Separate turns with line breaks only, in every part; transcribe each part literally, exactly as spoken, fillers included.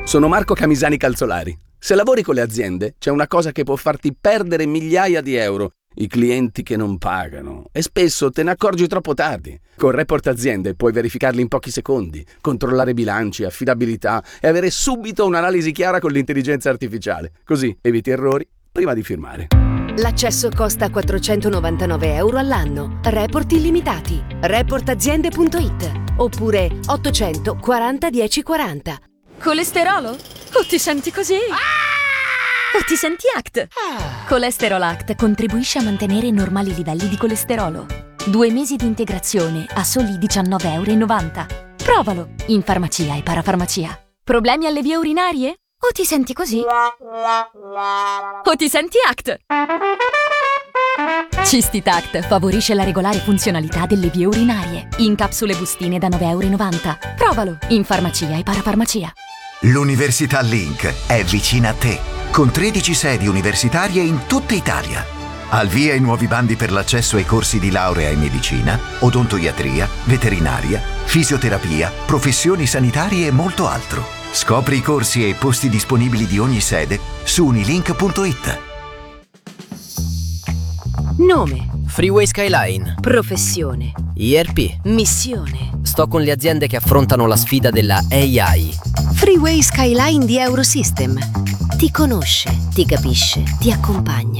Sono Marco Camisani Calzolari. Se lavori con le aziende, c'è una cosa che può farti perdere migliaia di euro: i clienti che non pagano. E spesso te ne accorgi troppo tardi. Con Report Aziende puoi verificarli in pochi secondi, controllare bilanci, affidabilità e avere subito un'analisi chiara con l'intelligenza artificiale. Così eviti errori prima di firmare.
L'accesso costa quattrocentonovantanove euro all'anno. Report illimitati. report aziende punto it oppure ottocento quaranta dieci quaranta.
Colesterolo? O ti senti così? Ah! O ti senti Act? Ah! Colesterol Act contribuisce a mantenere normali livelli di colesterolo. Due mesi di integrazione a soli diciannove e novanta euro. Provalo in farmacia e parafarmacia. Problemi alle vie urinarie? O ti senti così? O ti senti Act? Cistitact favorisce la regolare funzionalità delle vie urinarie. In capsule bustine da nove e novanta euro. Provalo in farmacia e parafarmacia.
L'Università Link è vicina a te, con tredici sedi universitarie in tutta Italia. Al via i nuovi bandi per l'accesso ai corsi di laurea in medicina, odontoiatria, veterinaria, fisioterapia, professioni sanitarie e molto altro. Scopri i corsi e i posti disponibili di ogni sede su unilink punto it.
Nome.
Freeway Skyline.
Professione.
I R P.
Missione.
Sto con le aziende che affrontano la sfida della A I.
Freeway Skyline di Eurosystem. Ti conosce, ti capisce, ti accompagna.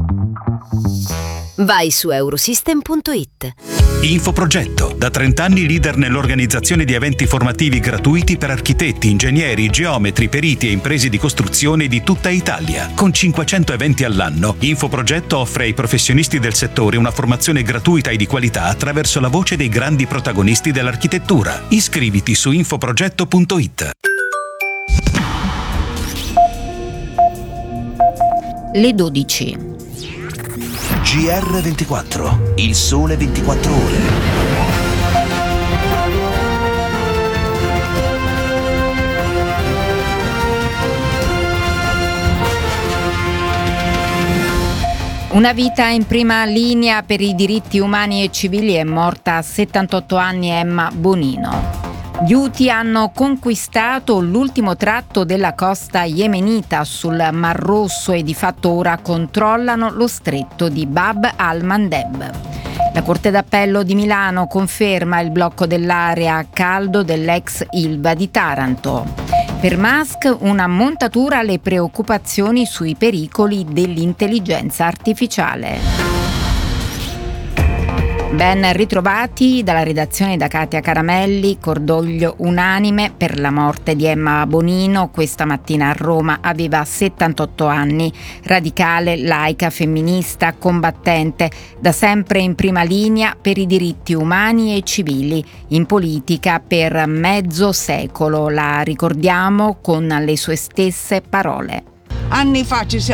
Vai su eurosystem punto it.
Infoprogetto, da trenta anni leader nell'organizzazione di eventi formativi gratuiti per architetti, ingegneri, geometri, periti e imprese di costruzione di tutta Italia. Con cinquecento eventi all'anno, Infoprogetto offre ai professionisti del settore una formazione gratuita e di qualità attraverso la voce dei grandi protagonisti dell'architettura. Iscriviti su infoprogetto punto it.
Le dodici.
G R ventiquattro, il sole ventiquattro ore.
Una vita in prima linea per i diritti umani e civili. È morta a settantotto anni Emma Bonino. Gli Houthi hanno conquistato l'ultimo tratto della costa yemenita sul Mar Rosso e di fatto ora controllano lo stretto di Bab al-Mandeb. La Corte d'Appello di Milano conferma il blocco dell'area a caldo dell'ex Ilva di Taranto. Per Musk una montatura alle preoccupazioni sui pericoli dell'intelligenza artificiale. Ben ritrovati dalla redazione da Katia Caramelli. Cordoglio unanime per la morte di Emma Bonino. Questa mattina a Roma aveva settantotto anni, radicale, laica, femminista, combattente, da sempre in prima linea per i diritti umani e civili, in politica per mezzo secolo. La ricordiamo con le sue stesse parole.
Anni fa ci